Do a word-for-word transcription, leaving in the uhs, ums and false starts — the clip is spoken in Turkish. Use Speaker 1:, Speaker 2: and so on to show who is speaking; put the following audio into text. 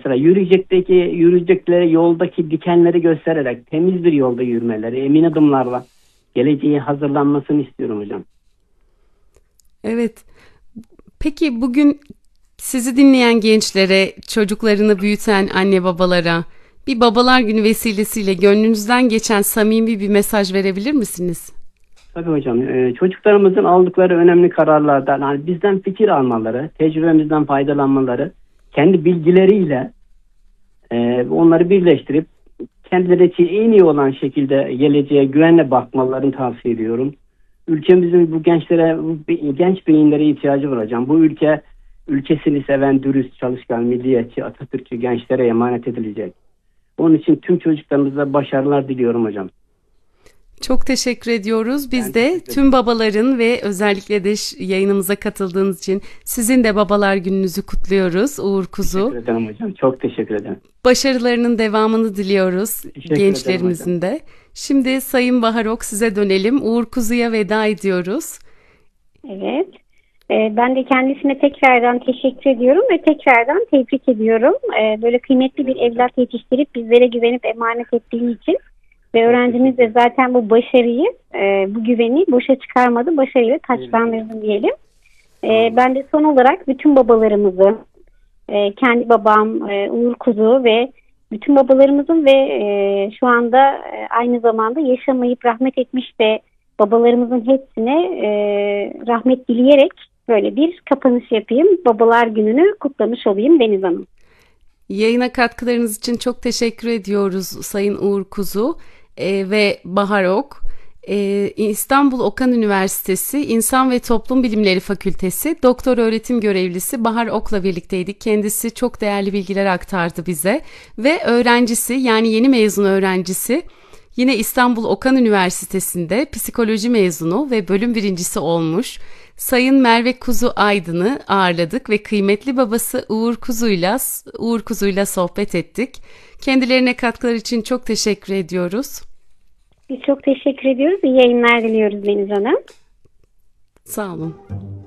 Speaker 1: mesela yürüyecekteki yürüyecekleri yoldaki dikenleri göstererek temiz bir yolda yürümeleri, emin adımlarla geleceğe hazırlanmasını istiyorum hocam.
Speaker 2: Evet. Peki bugün sizi dinleyen gençlere, çocuklarını büyüten anne babalara bir Babalar Günü vesilesiyle gönlünüzden geçen samimi bir mesaj verebilir misiniz?
Speaker 1: Tabii hocam. E, çocuklarımızın aldıkları önemli kararlardan hani bizden fikir almaları, tecrübemizden faydalanmaları, kendi bilgileriyle e, onları birleştirip kendileri için en iyi olan şekilde geleceğe güvenle bakmalarını tavsiye ediyorum. Ülkemizin bu gençlere, bu genç beyinlere ihtiyacı var hocam. Bu ülke ülkesini seven, dürüst, çalışkan, milliyetçi, Atatürkçü gençlere emanet edilecek. Onun için tüm çocuklarımıza başarılar diliyorum hocam.
Speaker 2: Çok teşekkür ediyoruz. Biz
Speaker 1: Ben
Speaker 2: de
Speaker 1: teşekkür
Speaker 2: tüm
Speaker 1: ederim.
Speaker 2: babaların ve özellikle de ş- yayınımıza katıldığınız için sizin de Babalar Gününüzü kutluyoruz. Uğur Kuzu.
Speaker 1: Teşekkür ederim hocam. Çok teşekkür ederim.
Speaker 2: Başarılarının devamını diliyoruz
Speaker 1: Teşekkür ederim
Speaker 2: gençlerimizin de. Şimdi Sayın Bahar Ok size dönelim. Uğur Kuzu'ya veda ediyoruz.
Speaker 3: Evet. Ee, Ben de kendisine tekrardan teşekkür ediyorum ve tekrardan tebrik ediyorum. Ee, Böyle kıymetli bir evlat yetiştirip bizlere güvenip emanet ettiğin için ve öğrencimiz de zaten bu başarıyı, e, bu güveni boşa çıkarmadı, başarıyla taçlandırdı diyelim. Ee, Ben de son olarak bütün babalarımızı, e, kendi babam e, Uğur Kuzu ve bütün babalarımızın ve e, şu anda e, aynı zamanda yaşamayıp rahmet etmiş de babalarımızın hepsine e, rahmet dileyerek böyle bir kapanış yapayım. Babalar Günü'nü kutlamış olayım Deniz Hanım.
Speaker 2: Yayına katkılarınız için çok teşekkür ediyoruz Sayın Uğur Kuzu e, ve Bahar Ok. E, İstanbul Okan Üniversitesi İnsan ve Toplum Bilimleri Fakültesi Doktor Öğretim Görevlisi Bahar Ok'la birlikteydik. Kendisi çok değerli bilgiler aktardı bize ve öğrencisi yani yeni mezun öğrencisi yine İstanbul Okan Üniversitesi'nde psikoloji mezunu ve bölüm birincisi olmuş Sayın Merve Kuzu Aydın'ı ağırladık ve kıymetli babası Uğur Kuzu'yla Uğur Kuzu'yla sohbet ettik. Kendilerine katkılar için çok teşekkür ediyoruz.
Speaker 3: Biz çok teşekkür ediyoruz. İyi yayınlar diliyoruz Deniz Hanım.
Speaker 2: Sağ olun.